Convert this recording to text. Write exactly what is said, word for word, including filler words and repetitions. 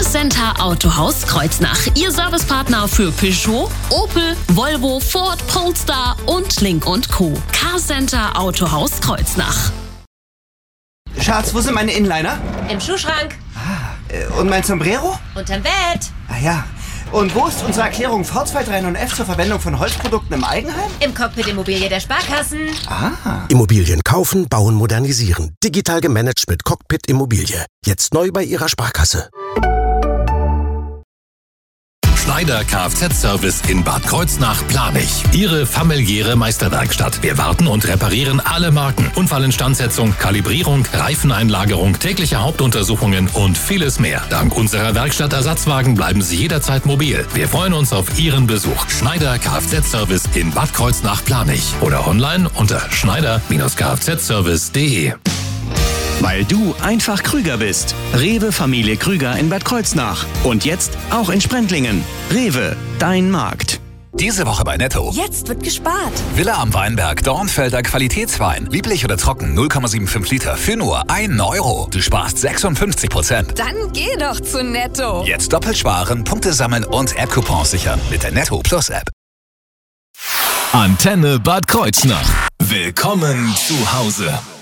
Carcenter Autohaus Kreuznach. Ihr Servicepartner für Peugeot, Opel, Volvo, Ford, Polestar und Link und Co. Carcenter Autohaus Kreuznach. Schatz, wo sind meine Inliner? Im Schuhschrank. Ah, und mein Sombrero? Unterm Bett. Ah ja. Und wo ist unsere Erklärung V zwei drei neun F zur Verwendung von Holzprodukten im Eigenheim? Im Cockpit Immobilie der Sparkassen. Ah. Immobilien kaufen, bauen, modernisieren. Digital gemanagt mit Cockpit Immobilie. Jetzt neu bei Ihrer Sparkasse. Schneider Kfz-Service in Bad Kreuznach-Planich. Ihre familiäre Meisterwerkstatt. Wir warten und reparieren alle Marken. Unfallinstandsetzung, Kalibrierung, Reifeneinlagerung, tägliche Hauptuntersuchungen und vieles mehr. Dank unserer Werkstattersatzwagen bleiben Sie jederzeit mobil. Wir freuen uns auf Ihren Besuch. Schneider Kfz-Service in Bad Kreuznach-Planich. Oder online unter schneider Kfz service punkt de. Weil du einfach Krüger bist. Rewe Familie Krüger in Bad Kreuznach. Und jetzt auch in Sprendlingen. Rewe, dein Markt. Diese Woche bei Netto. Jetzt wird gespart. Villa am Weinberg, Dornfelder Qualitätswein. Lieblich oder trocken, null Komma fünfundsiebzig Liter für nur einen Euro. Du sparst sechsundfünfzig Prozent. Dann geh doch zu Netto. Jetzt doppelt sparen, Punkte sammeln und App-Coupons sichern mit der Netto Plus App. Antenne Bad Kreuznach. Willkommen zu Hause.